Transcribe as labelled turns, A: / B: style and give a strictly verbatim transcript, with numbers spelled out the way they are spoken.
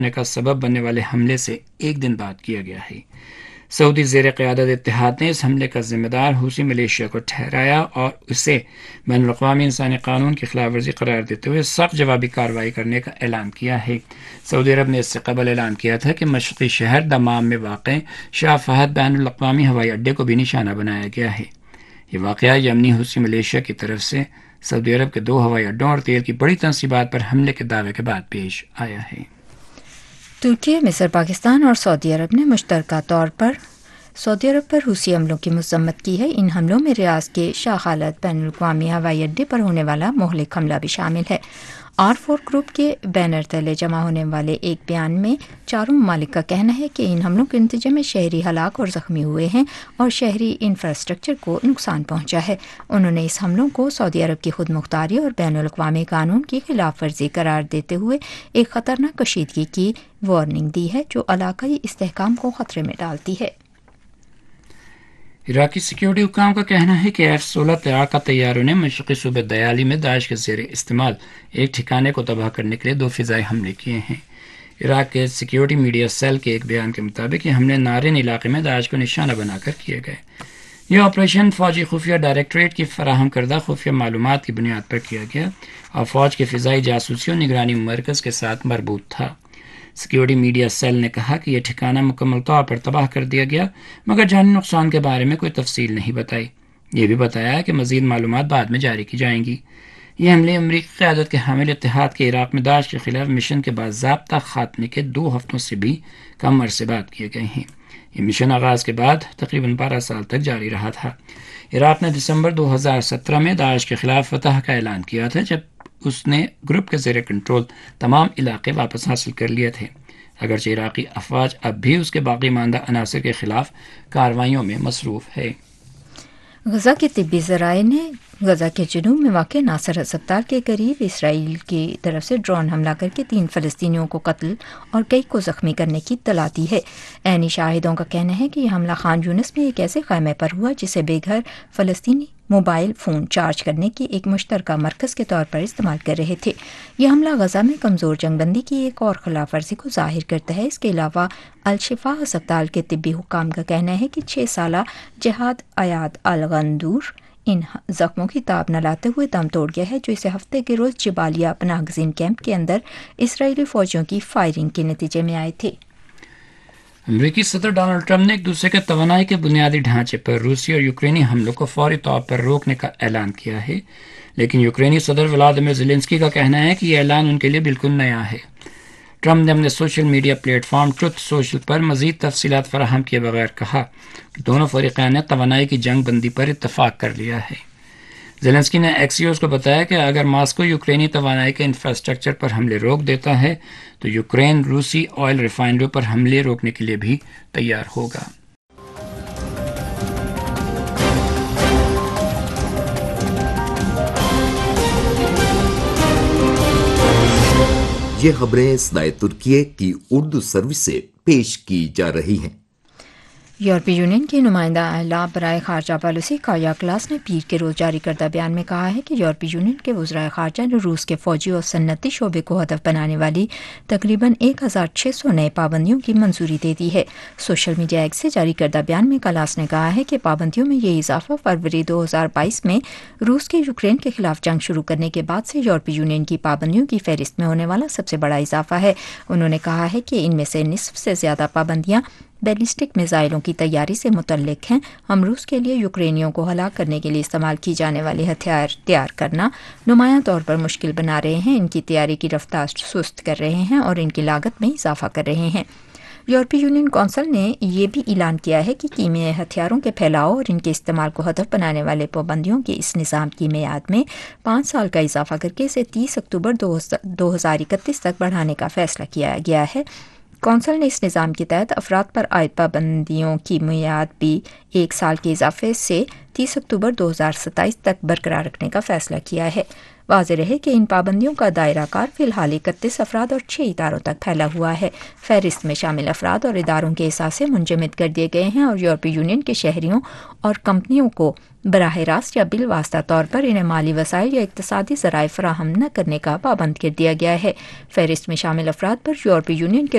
A: کا سبب بننے والے حملے سے ایک دن بعد کیا گیا ہے۔ سعودی زیر قیادت اتحاد نے اس حملے کا ذمہ دار حوثی ملیشیا کو ٹھہرایا اور اسے بین الاقوامی انسانی قانون کی خلاف ورزی قرار دیتے ہوئے سخت جوابی کارروائی کرنے کا اعلان کیا ہے۔ سعودی عرب نے اس سے قبل اعلان کیا تھا کہ مشرقی شہر دمام میں واقع شاہ فہد بین الاقوامی ہوائی اڈے کو بھی نشانہ بنایا گیا ہے۔ یہ واقعہ یمنی حوثی ملیشیا کی طرف سے سعودی عرب کے دو ہوائی اڈوں اور تیل کی بڑی تنصیبات پر حملے کے دعوے کے بعد پیش آیا ہے۔
B: ترکی، مصر، پاکستان اور سعودی عرب نے مشترکہ طور پر سعودی عرب پر حوثی حملوں کی مذمت کی ہے۔ ان حملوں میں ریاض کے شاہ خالد بین الاقوامی ہوائی اڈے پر ہونے والا مہلک حملہ بھی شامل ہے۔ آر فور گروپ کے بینر تلے جمع ہونے والے ایک بیان میں چاروں ممالک کا کہنا ہے کہ ان حملوں کے نتیجے میں شہری ہلاک اور زخمی ہوئے ہیں اور شہری انفراسٹرکچر کو نقصان پہنچا ہے۔ انہوں نے اس حملوں کو سعودی عرب کی خود مختاری اور بین الاقوامی قانون کی خلاف ورزی قرار دیتے ہوئے ایک خطرناک کشیدگی کی وارننگ دی ہے جو علاقائی استحکام کو خطرے میں ڈالتی ہے۔
A: عراقی سیکیورٹی حکام کا کہنا ہے کہ ایف سولہ لڑاکا طیاروں نے مشرقی صوبے دیالی میں داعش کے زیر استعمال ایک ٹھکانے کو تباہ کرنے کے لیے دو فضائی حملے کیے ہیں۔ عراق کے سیکیورٹی میڈیا سیل کے ایک بیان کے مطابق یہ حملے نارین علاقے میں داعش کو نشانہ بنا کر کیے گئے۔ یہ آپریشن فوجی خفیہ ڈائریکٹوریٹ کی فراہم کردہ خفیہ معلومات کی بنیاد پر کیا گیا اور فوج کے فضائی جاسوسی اور نگرانی مرکز کے ساتھ مربوط تھا۔ سیکیورٹی میڈیا سیل نے کہا کہ یہ ٹھکانہ مکمل طور پر تباہ کر دیا گیا مگر جانی نقصان کے بارے میں کوئی تفصیل نہیں بتائی۔ یہ بھی بتایا کہ مزید معلومات بعد میں جاری کی جائیں گی۔ یہ حملے امریکی قیادت کے حامل اتحاد کے عراق میں داعش کے خلاف مشن کے باضابطہ خاتمے کے دو ہفتوں سے بھی کم عرصے بعد کیے گئے ہیں۔ یہ مشن آغاز کے بعد تقریباً بارہ سال تک جاری رہا تھا۔ عراق نے دسمبر دو ہزار سترہ میں داعش کے خلاف فتح کا اعلان کیا تھا جب اس نے گروپ کے زیر کنٹرول تمام علاقے واپس حاصل کر لیے تھے، اگرچہ عراقی افواج اب بھی اس کے باقی ماندہ عناصر کے خلاف کارروائیوں میں مصروف ہے۔
B: غزہ کے طبی ذرائع نے غزہ کے جنوب میں واقع ناصر ہسپتال کے قریب اسرائیل کی طرف سے ڈرون حملہ کر کے تین فلسطینیوں کو قتل اور کئی کو زخمی کرنے کی اطلاع دی ہے۔ عینی شاہدوں کا کہنا ہے کہ یہ حملہ خان یونس میں ایک ایسے خیمے پر ہوا جسے بے گھر فلسطینی موبائل فون چارج کرنے کی ایک مشترکہ مرکز کے طور پر استعمال کر رہے تھے۔ یہ حملہ غزہ میں کمزور جنگ بندی کی ایک اور خلاف ورزی کو ظاہر کرتا ہے۔ اس کے علاوہ الشفا ہسپتال کے طبی حکام کا کہنا ہے کہ چھ سالہ جہاد ایاد الغندور ان زخموں کی تاب نہ لاتے ہوئے دم توڑ گیا ہے جو اسے ہفتے کے روز جبالیہ پناہ گزین کیمپ کے اندر اسرائیلی فوجیوں کی فائرنگ کے نتیجے میں آئے تھے۔
A: امریکی صدر ڈونلڈ ٹرمپ نے ایک دوسرے کے توانائی کے بنیادی ڈھانچے پر روسی اور یوکرینی حملوں کو فوری طور پر روکنے کا اعلان کیا ہے، لیکن یوکرینی صدر ولادیمیر زیلنسکی کا کہنا ہے کہ یہ اعلان ان کے لیے بالکل نیا ہے۔ ٹرمپ نے اپنے social media plate form truth social پر مزید تفصیلات فراہم کیے بغیر کہا کہ دونوں فریقین نے توانائی کی جنگ بندی پر اتفاق کر لیا ہے۔ زیلنسکی نے ایکسیوس کو بتایا کہ اگر ماسکو یوکرینی توانائی کے انفراسٹرکچر پر حملے روک دیتا ہے تو یوکرین روسی آئل ریفائنریوں پر حملے روکنے کے لیے بھی تیار ہوگا۔
C: یہ خبریں صدائے ترکیے کی اردو سروس سے پیش کی جا رہی ہیں۔
B: یورپی یونین کے نمائندہ اعلیٰ برائے خارجہ پالیسی کایا کلاس نے پیر کے روز جاری کردہ بیان میں کہا ہے کہ یورپی یونین کے وزرائے خارجہ نے روس کے فوجی اور صنعتی شعبے کو ہدف بنانے والی تقریباً ایک ہزار چھ سو نئے پابندیوں کی منظوری دے دی ہے۔ سوشل میڈیا ایکس سے جاری کردہ بیان میں کلاس نے کہا ہے کہ پابندیوں میں یہ اضافہ فروری دو ہزار بائیس میں روس کے یوکرین کے خلاف جنگ شروع کرنے کے بعد سے یورپی یونین کی پابندیوں کی فہرست میں ہونے والا سب سے بڑا اضافہ ہے۔ انہوں نے کہا ہے کہ ان میں سے نصف سے زیادہ پابندیاں بیلسٹک میزائلوں کی تیاری سے متعلق ہیں۔ ہم روس کے لیے یوکرینیوں کو ہلاک کرنے کے لیے استعمال کی جانے والے ہتھیار تیار کرنا نمایاں طور پر مشکل بنا رہے ہیں، ان کی تیاری کی رفتار سست کر رہے ہیں اور ان کی لاگت میں اضافہ کر رہے ہیں۔ یورپی یونین کونسل نے یہ بھی اعلان کیا ہے کہ کیمیائی ہتھیاروں کے پھیلاؤ اور ان کے استعمال کو ہدف بنانے والے پابندیوں کے اس نظام کی میعاد میں پانچ سال کا اضافہ کر کے اسے تیس اکتوبر دو ہزار اکتیس تک بڑھانے کا فیصلہ کیا گیا ہے۔ کونسل نے اس نظام کے تحت افراد پر عائد پابندیوں کی میعاد بھی ایک سال کے اضافے سے تیس اکتوبر دو ہزار ستائیس تک برقرار رکھنے کا فیصلہ کیا ہے۔ واضح رہے کہ ان پابندیوں کا دائرہ کار فی الحال اکتیس افراد اور چھ اداروں تک پھیلا ہوا ہے۔ فہرست میں شامل افراد اور اداروں کے اثاثے منجمد کر دیے گئے ہیں اور یورپی یونین کے شہریوں اور کمپنیوں کو براہ راست یا بالواسطہ طور پر انہیں مالی وسائل یا اقتصادی ذرائع فراہم نہ کرنے کا پابند کر دیا گیا ہے۔ فہرست میں شامل افراد پر یورپی یونین کے